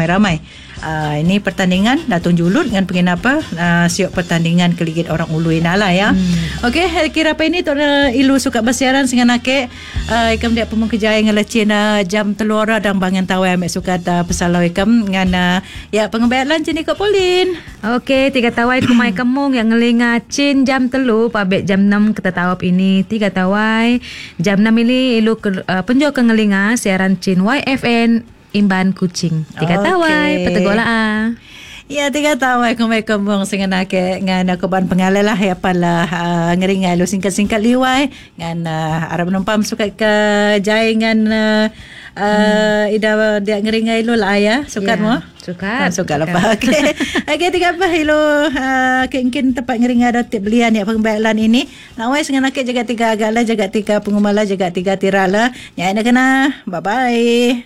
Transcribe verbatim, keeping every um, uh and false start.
ramai-ramai. Uh, ini pertandingan Datung Julut dengan penginapa uh, siok pertandingan Keligit Orang Ulu Inala ya. Hmm. Okey, kira apa ini Tok Ilu suka bersiaran dengan nakek uh, ikam dia pemung kejaya ngelecin uh, jam telura dan bangan tawai amek suka uh, pesalau ikam dengan uh, ya pengembayalan cini Kak Pauline. Okey, tiga tawai kumai kemung yang ngelinga cin jam telu pabek jam enam kita tawap ini tiga tawai jam enam ini ilu ke, uh, penjo ke ngelinga siaran cin Y F N Imban Kucing. Tiga okay. tawai petegola ah. Ya tiga tawai kumai kembung dengan ke dengan koban pengalalah ya pala uh, ngeringai lu singkat-singkat liwai dengan uh, arab numpam suka ke jai dengan uh, uh, hmm. ida dia ngeringai lu lah ya suka mo suka suka lah pak. Okey okey tiga apa lu uh, mungkin tempat ngeringai ada tip belian ya pembayalan ini nawai dengan ke jaga tiga agaklah jaga tiga pengumala jaga tiga tirala ya ina kena bye bye.